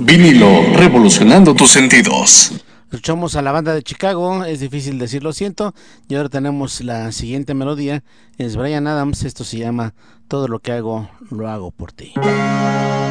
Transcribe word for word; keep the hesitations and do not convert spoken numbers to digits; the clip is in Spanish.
Vinilo, revolucionando tus sentidos. Escuchamos a la banda de Chicago, es difícil decir lo siento, y ahora tenemos la siguiente melodía, es Bryan Adams, esto se llama Todo lo que hago, lo hago por ti.